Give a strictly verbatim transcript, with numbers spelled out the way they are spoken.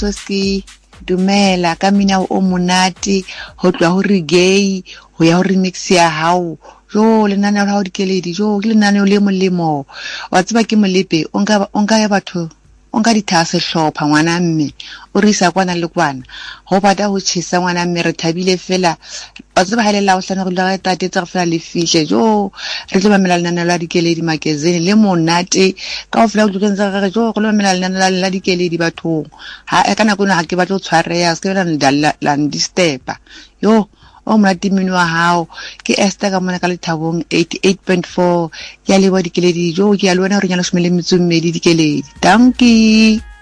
Soski dumela ka mina o monate ho tloa ho reggae ho ya ho remix ya hao jo lenaneo la hao dikeledi jo ke lenaneo le molemo wa tseba ke molepe o nka o nka ya batho o nka dithase hlopha ngwana mme o risa kwana le kwana ho bata ho tshisa ngwana mme re thabile fela wa tseba hale la o hlano go la tate tsa fela le fihle jo re tlo mamela lenaneo la dikeledi magazine le monate ka o fela o tlotse ga jo go lo mamela lenaneo la dikeledi bathong ha e kana kona ha ke batlo tshwareya se ke la la ndistepa yo o monate mmino wa hao ke Esther ka mona ka Lethabong eighty-eight point four ya lebo dikeledi jo ke ya le wena re nyala somele metsumedi dikeledi dankie.